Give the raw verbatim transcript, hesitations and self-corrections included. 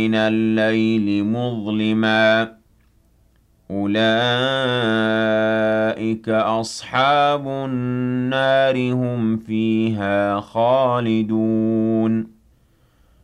مِنَ اللَّيْلِ مُظْلِمًا أُولَٰئِكَ أَصْحَابُ النَّارِ ۖ هُمْ فِيهَا خَالِدُونَ